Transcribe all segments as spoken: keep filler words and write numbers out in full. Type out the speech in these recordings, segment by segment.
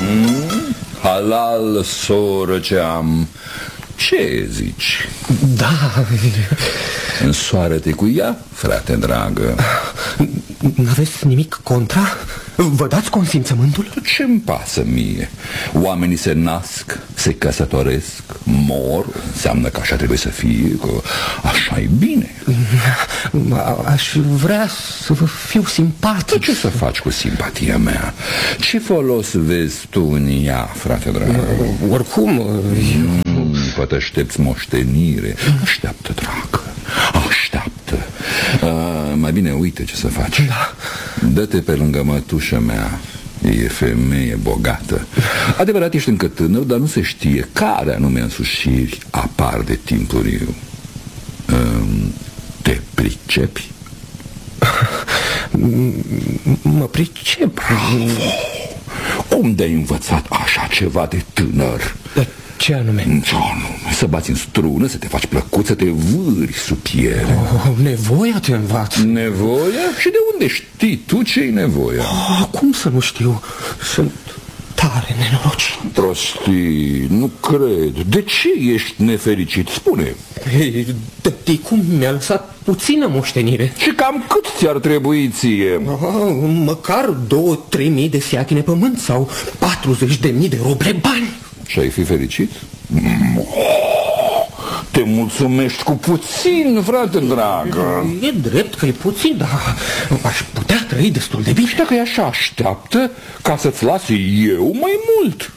Mm, halal, soră ce am. Ce zici? Da. Însoară-te cu ea, frate dragă. N-aveți nimic contra? Vă dați consimțământul? Ce-mi pasă mie? Oamenii se nasc, se căsătoresc, mor. Înseamnă că așa trebuie să fie, că așa e bine. Aș vrea să fiu simpatic. Ce să faci cu simpatia mea? Ce folos vezi tu în ea, frate dragă? Oricum mm, poate aștepți moștenire. Așteaptă, dragă, așteaptă. uh, Mai bine uite ce să faci. Da. Dă-te pe lângă mătușa mea. E femeie bogată. Adevărat, ești încă tânăr, dar nu se știe care anume însușiri apar de timpuriu. um, Te pricepi? Mă pricep. Bravo! Cum de-ai învățat așa ceva de tânăr? Ce anume? Ce anume? Să bați în strună, să te faci plăcut, să te vâri sub piele. Oh, nevoia te învață. Nevoia? Și de unde știi tu ce-i nevoia? Oh, cum să nu știu? Sunt tare nenorocit. Prostii, nu cred. De ce ești nefericit? Spune. Tăticul mi-a lăsat puțină moștenire. Și cam cât ți-ar trebui ție? Oh, măcar două, trei mii de siachine pământ sau patruzeci de mii de ruble bani. Și ai fi fericit? Te mulțumești cu puțin, frate dragă. E drept că e puțin, dar aș putea trăi destul de bine. Și dacă e așa, așteaptă ca să-ți las eu mai mult.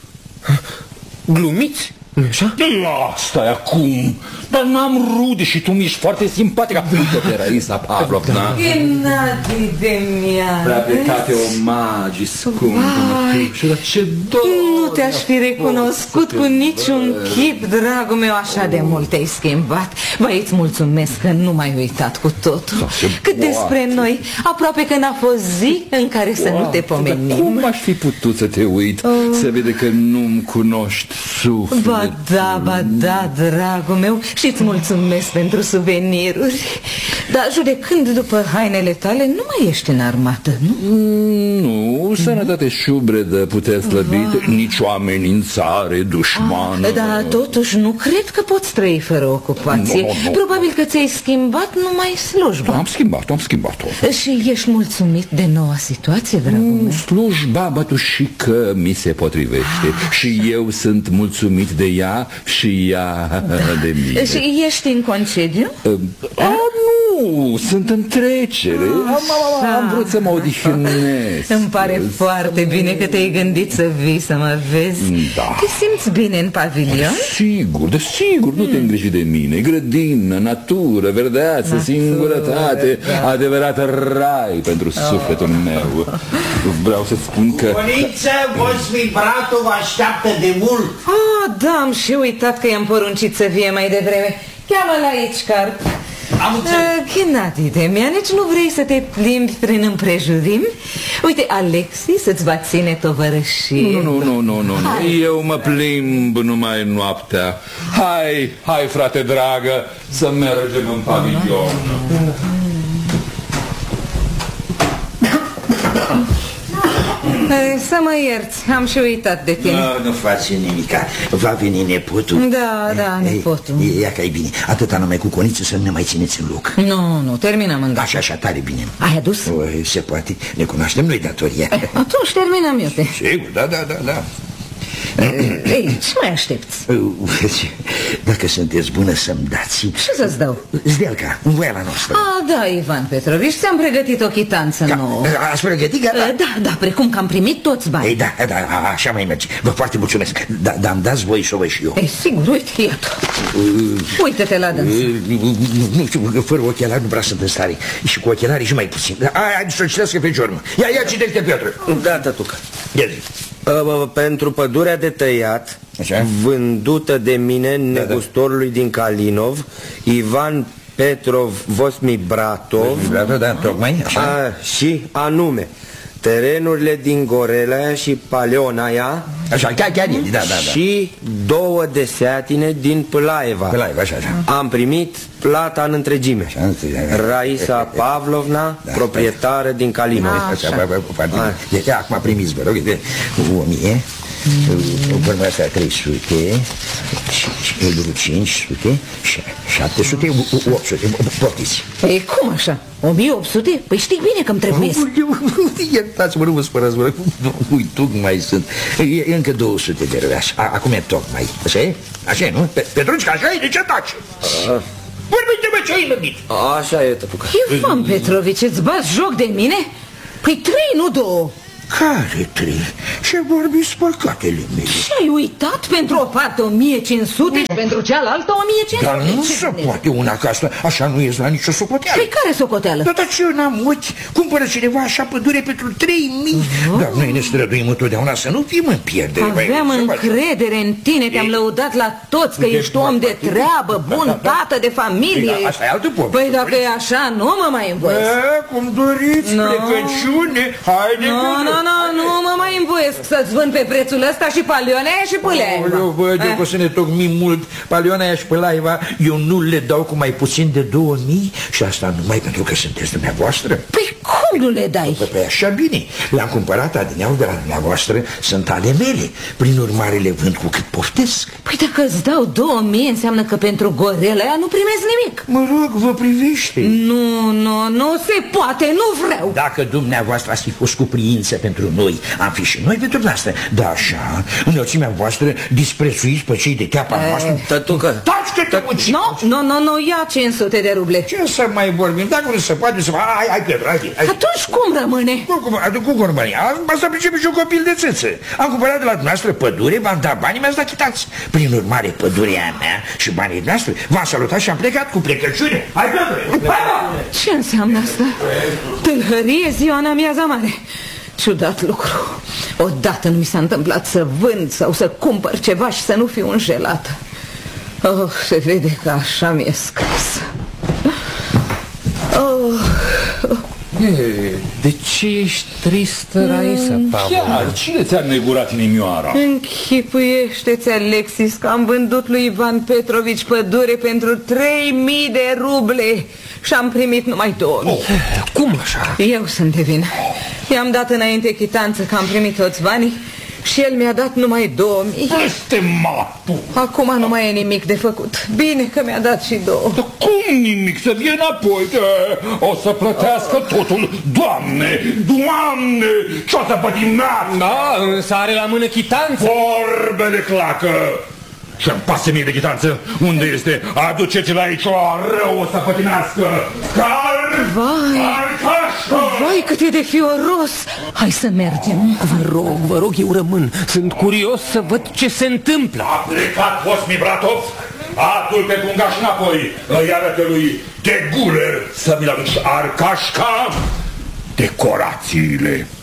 Glumiți, nu-i așa? Asta-i acum. Dar n-am rude și tu mi-ești foarte simpatică. Uite-te, Raisa Pavlovna. Gennadi de mea. Prea plecate omagii, scumpă mătușă, dar ce dor. Nu te-aș fi recunoscut cu niciun chip, dragul meu, așa de mult te-ai schimbat. Băi, îți mulțumesc că nu m-ai uitat cu totul. Cât despre noi, aproape că n-a fost zi în care să nu te pomenim. Cum aș fi putut să te uit, să vede că nu-mi cunoști sufletul? Ba da, ba da, dragul meu, și îți mulțumesc pentru suveniruri. Dar judecând după hainele tale, nu mai ești în armată, nu? Nu, sănătate șubredă, putere slăbită, nici o amenințare dușmană. Ah, dar totuși nu cred că poți trăi fără ocupație. No, no, no. Probabil că ți-ai schimbat numai slujba. Am schimbat-o, am schimbat-o. Și ești mulțumit de noua situație, dragul meu? Slujba, bătușică, mi se potrivește. Ah. Și eu sunt mulțumit de ea și ea da. de mine. Și ești în concediu? Uh, a, nu, sunt în trecere. Am, am, am vrut să mă odihnesc. Îmi pare foarte bine că te-ai gândit să vii să mă vezi. Da. Te simți bine în pavilion? Sigur, de sigur, nu te îngriji de mine. Grădină, natură, verdeață, singurătate, da. Adevărat rai pentru sufletul meu. Vreau să spun că... Buniță, vostru bratul vă așteaptă de mult. Ah, da, am și uitat că i-am poruncit să vie mai devreme. Cheamă-l aici, Carp. Am înțeles. Gennadi de mea, nici nu vrei să te plimbi prin împrejurimi? Uite, Alexi să-ți va ține tovărășie. Nu, nu, nu, nu, nu, nu. Eu mă plimb numai noaptea. Hai, hai, frate dragă, să mergem în pavilion. Să mă ierți, am și uitat de tine. Nu, nu face nimica, va veni nepotul. Da, da, nepotul. Ia că e bine, atâta numai cu coniță să nu ne mai țineți în loc. Nu, nu, terminăm îndată. Așa, așa, tare bine. Ai adus? O, se poate, ne cunoaștem noi datoria. Eh, atunci terminăm eu te. Sigur, da, da, da, da. Ei, ce mai aștepți? Dacă sunteți bună să-mi dați. Ce să-ți dau? Zdelca, în voiala noastră. Ah, da, Ivan Petrovici, ți-am pregătit o chitanță Ca, nouă. Ați pregătit, gata? Da, da, precum că am primit toți banii. Ei, da, da, așa mai merge. Vă foarte mulțumesc. Da, dar îmi dați voi să o văd și eu. Ei, sigur, uite, iată. Uită-te la dâns. Nu știu, fără ochelari nu prea sunt în stare. Și cu ochelarii și mai puțin. Hai să o citească pe Giormă. Ia, ia, citește, Piotr. Da, tătucă. Ia zi. Uh, pentru pădurea de tăiat, așa? Vândută de mine, da, negustorului da. din Kalinov, Ivan Petrov Vosmi Bratov, da, da, tocmai, așa. A, și anume terenurile din Gorelea și Paleonaia. Așa, chiar, chiar e, da, da, da. Și două deseatine din Pâlaeva. Pâlaeva, așa, așa. Am primit plata în întregime. Așa, Raisa Pavlovna, da, proprietară din Kalinov. Așa, așa. Ia, acum primiți, vă rog, de o mie. Vorba asta trei sute, cinci sute, șapte sute, opt sute. Poftiți. Păi cum așa? o mie opt sute? Păi știi bine că-mi trebuie. Iertați-mă, nu vă spărați, vă rog. Ui, tocmai sunt. E încă două sute de rălași. Acum e tocmai. Așa e? Așa e, nu? Petrușca, așa e? De ce taci? Vorbește-mă ce ai lăbit. Așa e, tătucă. Ivan Petrovici, îți bați joc de mine? Păi trei, nu două. Care trei? Ce vorbiți păcatele mele? Și-ai uitat pentru o parte o mie cinci sute și pentru cealaltă o mie cinci sute? Dar nu se poate una ca asta, așa nu ies la nicio socoteală. Păi care socoteală? Dar ce eu n-am ochi? Cumpără cineva așa pădure pentru trei mii? Oh. Dar noi ne străduim întotdeauna să nu fim în pierdere. Aveam încredere în tine, te-am lăudat la toți că ești om de treabă, bun tată de familie. Asta e altă poveste. Păi dacă e așa, nu mă mai învăț. Cum doriți, plecăciune, haide. Nu, nu, nu mă mai învoiesc să-ți vând pe prețul ăsta și palionea și pâlaiva. Eu văd eu că o să ne tocmim mult palionea și pâlaiva. Eu nu le dau cu mai puțin de două mii și asta numai pentru că sunteți dumneavoastră. Păi cum nu le dai? Păi așa bine, le-am cumpărat adineauri de la dumneavoastră, sunt ale mele. Prin urmare le vând cu cât poftesc. Păi dacă îți dau două mii înseamnă că pentru gorela aia nu primesc nimic. Mă rog, vă privește. Nu, nu, nu se poate, nu vreau. Dacă dumneavoastră ați fi fost cu priință pentru noi, am fi și noi pentru noastră. Da, așa, înălțimea voastră disprețuiți pe cei de teapa noastră. Tătucă. Taci că te muci. Nu, nu, nu, nu, ia cinci sute de ruble. Ce să mai vorbim? Dacă nu se poate să... Hai, hai, Pedro, hai, hai. Atunci cum rămâne? Cum, cum, cum, cum rămâne? Asta pricepe și un copil de țâță. Am cumpărat de la dumneavoastră pădure, v-am dat banii, mi-ați dat chitați. Prin urmare, pădurea mea și banii noastre v-am salutat și am plecat cu plecăciune. Hai, Pedro! Ce înseamnă asta? Tâlhărie ziua în amiaza mare. Ciudat lucru. Odată nu mi s-a întâmplat să vând sau să cumpăr ceva și să nu fiu înșelată. Oh, se vede că așa mi-e scris. Oh. De ce ești tristă, Raisa, Pavel? Chiar, cine ți-a negurat inimioara? Închipuiește-ți, Alexis, că am vândut lui Ivan Petrovici pădure pentru trei mii de ruble și am primit numai două mii. Oh, cum așa? Eu sunt de vină. I-am dat înainte chitanță că am primit toți banii și el mi-a dat numai două mii. Este matul. Acum nu mai e nimic de făcut. Bine că mi-a dat și două. Dar cum nimic? Să vie înapoi. O să plătească totul. Doamne, Doamne, ce o să pătimească? Da, însă are la mână chitanță. Vorbe de clacă. Și-mi pasă mie de chitanță. Unde este? Aduceți-l aici, o rău o să pătimească. Car! Vai! Vai, cât e de fioros! Hai să mergem. Vă rog, vă rog, eu rămân. Sunt curios să văd ce se întâmplă. A plecat Vosmi Bratov. Atul pe pungaș înapoi. Îi arătă lui Teguler să mi-l aduci Arcașca decorațiile.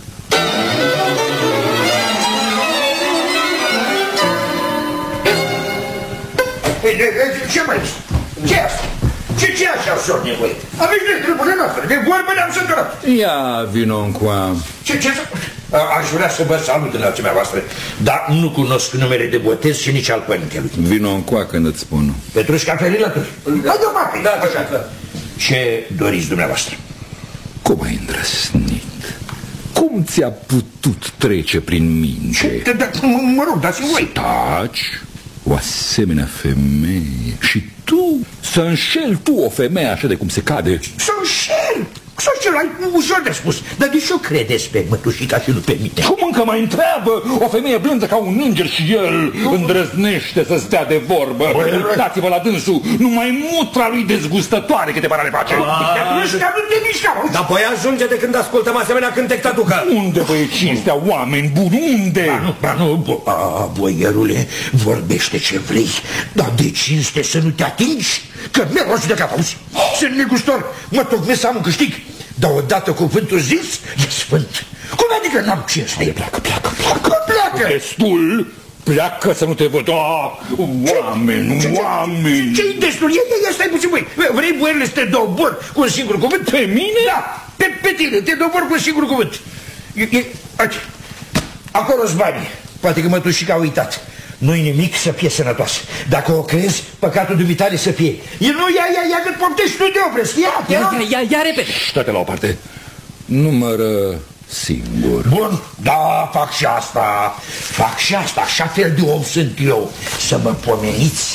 Ce mai ești? Ce e asta? Ce ce așa s-o nevoie? Aveți de treburile noastre, de vorbă ne-am săturat. Ia vino încoa. Ce ce Aș vrea să vă salut înălțimea voastră, dar nu cunosc numele de botez și nici al părintelui. Vino încoa când îți spun. Petrușca Felilături. Hai deoparte. Da, așa. Da. Ce doriți dumneavoastră? Cum ai îndrăsnit? Cum ți-a putut trece prin minte? Mă rog, dați-mi voi. Taci, o asemenea femeie și tu să înșeli tu o femeie așa de cum se cade. Să înșel? Să înșel, ai ușor de spus. Dar de ce o credeți pe mătușica și nu pe mine? Cum încă mai întreabă? O femeie blândă ca un înger și el îndrăznește să stea de vorbă. Uitați-vă la dânsul, numai mutra lui dezgustătoare câte para le face. Ăștia nu te mișca. Dar păi ajunge de când ascultăm asemenea cântec, tătucă. Unde vă e cinstea, oameni buni, unde? Ba nu, ba nu, a, boierule, vorbește ce vrei, dar de cinste să nu te atingi, că mereu judecat, auzi? Sunt negustor, mă tocmesc să am un câștig, dar odată cuvântul zis e sfânt. Cum adică n-am cinste? Pleacă, pleacă, pleacă, pleacă. Destul, pleacă să nu te văd. Ah, oameni, ce, oameni. Ce-i destul? Ia, ia, ia, stai puțin, băi. Vrei, boierule, să te dobor cu un singur cuvânt? Pe mine? Da, pe, pe tine, te dobor cu un singur cuvânt. E, e, aici. Acolo-s banii. Poate că mătușica a uitat. Nu-i nimic să fie sănătoasă. Dacă o crezi, păcatul dumitare să fie. E, nu, ia, ia, ia, cât poftești, nu te opresc. Ia, ia, ia, ia, ia repede. Stă-te la o parte. Numără singur. Bun, da, fac și asta. Fac și asta, așa fel de om sunt eu. Să mă pomeniți.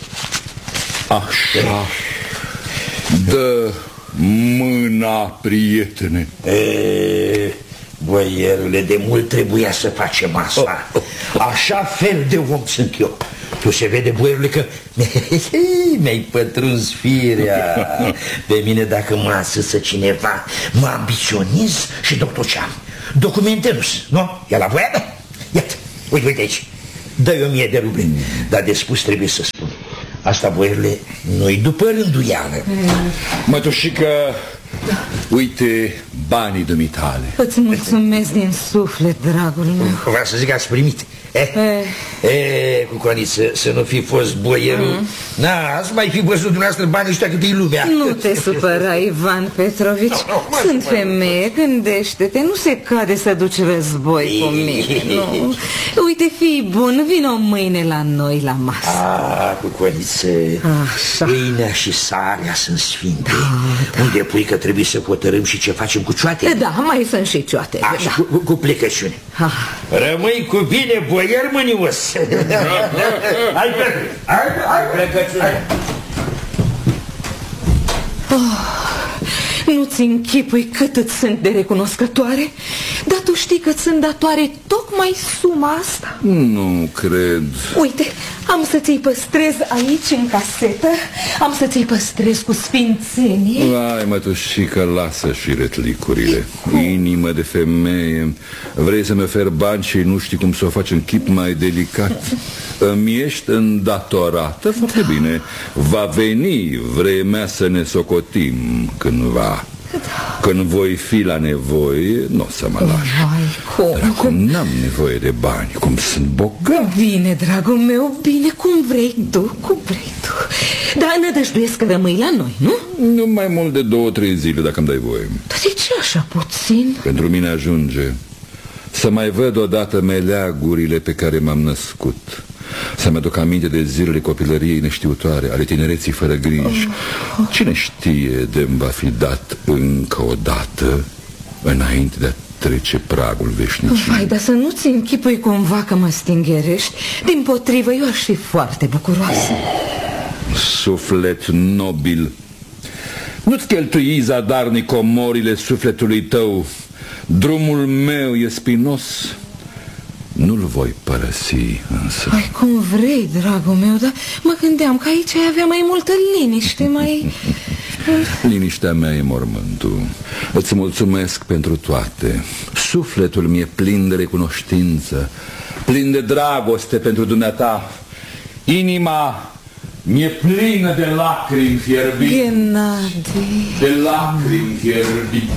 Așa. Dă mâna, prietene. E, boierule, de mult trebuia să facem asta. Așa fel de om sunt eu. Tu se vede, boierule, că mi-ai pătruns firea. Pe mine, dacă mă asăsă cineva, mă ambiționez și dau tot ce am. Documentându-s, nu? E la voia mea? Iată, uite, uite aici. Dă-i o mie de ruble. Dar de spus trebuie să spun. Asta, boierule, nu-i după rânduială. Mătușică, uite banii dumitale. Îți mulțumesc din suflet, dragul meu. Vreau să zic că ați primit. Eh, eh. Eh, Cuconiță, să nu fi fost boierul. Mm. Na, ați mai fi văzut dumneavoastră banii ăștia cât e lumea. Nu te supăra, Ivan Petrovici. No, no, Sunt femeie, gândește-te. Nu se cade să duci război cu mine. Nu. Uite, fii bun, vino mâine la noi la masă. Ah, Cuconiță, pâinea și sarea sunt sfinte. Da, da. Unde pui că trebuie să hotărâm și ce facem cu cioate? Da, mai sunt și cioate. Ah, da. cu, cu plecăciune. Ah. Rămâi cu bine, boier mânios. Hai, hai, hai, plecăciune. Oh, nu-ți închipui cât îți sunt de recunoscătoare? Dar tu știi că sunt datoare tocmai suma asta. Nu cred. Uite, am să ți-i păstrez aici în casetă. Am să ți-i păstrez cu sfințenie. Hai, mătușică, lasă și retlicurile. Inimă de femeie. Vrei să-mi oferi bani și nu știi cum să o faci în chip mai delicat. Îmi ești îndatorată. Foarte da. Bine. Va veni vremea să ne socotim cândva. Da. Când voi fi la nevoie, nu o să mă lași. Dar acum n-am nevoie de bani, cum sunt bogat. Bine, dragul meu, bine, cum vrei tu, cum vrei tu. Dar nădăjduiesc că rămâi la noi, nu? Nu mai mult de două, trei zile, dacă îmi dai voie. Dar de ce așa puțin? Pentru mine ajunge să mai văd odată meleagurile pe care m-am născut, să-mi aduc aminte de zilele copilăriei neștiutoare, ale tinereții fără griji. Oh. Cine știe de-mi va fi dat încă o dată înainte de a trece pragul veșnicii. Vai, dar să nu-ți închipui cumva că mă stingherești. Dimpotrivă, eu aș fi foarte bucuroasă. Suflet nobil, nu-ți cheltui zadarnic comorile sufletului tău. Drumul meu e spinos, nu-l voi părăsi însă. Ai, cum vrei, dragul meu, dar mă gândeam că aici ai avea mai multă liniște, mai... Liniștea mea e mormântul. Îți mulțumesc pentru toate. Sufletul mi-e plin de recunoștință, plin de dragoste pentru dumneata. Inima mi-e plină de lacrimi fierbinte. Gennadi. De lacrimi fierbinte.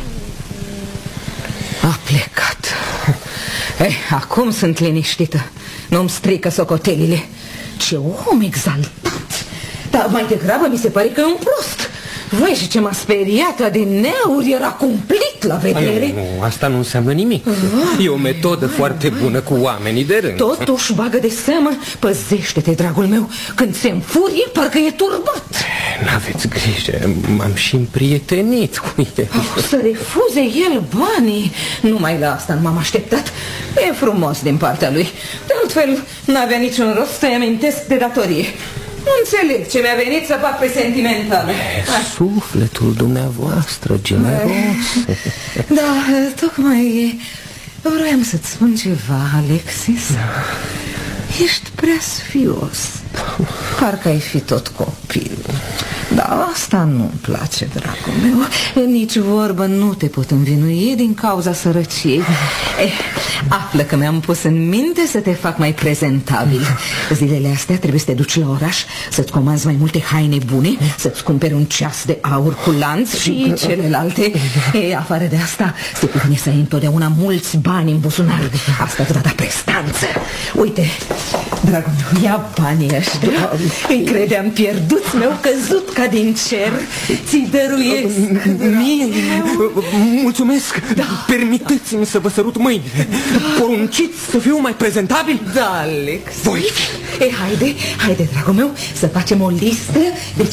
A plecat. Eh, acum sunt liniștită. Nu-mi strică socotelile. Ce om exaltat. Dar mai degrabă mi se pare că e un prost. Vai, și ce m-a speriat, adineauri era cumplit la vedere. Nu, nu, asta nu înseamnă nimic. Vai. E o metodă foarte bună cu oamenii de rând. Totuși bagă de seamă. Păzește-te, dragul meu. Când se înfurie, parcă e turbat. N-aveți grijă, m-am și împrietenit cu el. Oh, să refuze el banii. Numai la asta nu m-am așteptat. E frumos din partea lui. De altfel, n-avea niciun rost să-i amintesc de datorie. Nu înțeleg ce mi-a venit să fac pe sentimentală. Sufletul dumneavoastră generos. Da, tocmai vroiam să-ți spun ceva, Alexis. Ești prea sfios. Parcă ai fi tot copil. Dar asta nu-mi place, dragul meu. Nici vorbă nu te pot învinui din cauza sărăciei. Eh, află că mi-am pus în minte să te fac mai prezentabil. Zilele astea trebuie să te duci la oraș, să-ți comanzi mai multe haine bune, să-ți cumperi un ceas de aur cu lanț și celelalte. E, afară de asta, se bine să ai întotdeauna mulți bani în buzunar. Asta îți va da prestanță. Uite, dragul meu, ia banii ăștia. Îi credeam pierduți, mi-au căzut ca din cer. Ți-i dăruiesc. Mie, mulțumesc. Da. Permiteți-mi să vă sărut mâinile. Porunciți să fiu mai prezentabil? Da, Alex. Voi? E, haide, haide, dragul meu, să facem o listă de